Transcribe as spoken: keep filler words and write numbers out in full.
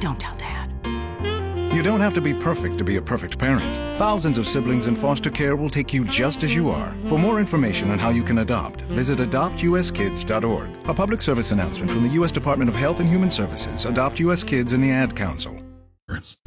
Don't tell Dad. You don't have to be perfect to be a perfect parent. Thousands of siblings in foster care will take you just as you are. For more information on how you can adopt, visit adopt u s kids dot org. A public service announcement from the U S Department of Health and Human Services, Adopt U S Kids, and the Ad Council.